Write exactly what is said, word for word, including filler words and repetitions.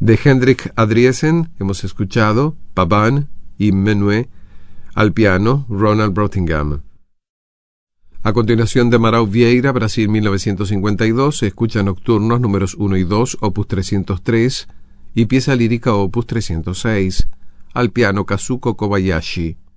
De Hendrik Adriesen hemos escuchado Pavane y Menuet, al piano Ronald Brottingham. A continuación, de Amaral Vieira, Brasil mil novecientos cincuenta y dos, se escucha Nocturnos números uno y dos, opus trescientos tres, y pieza lírica opus trescientos seis, al piano Kazuko Kobayashi.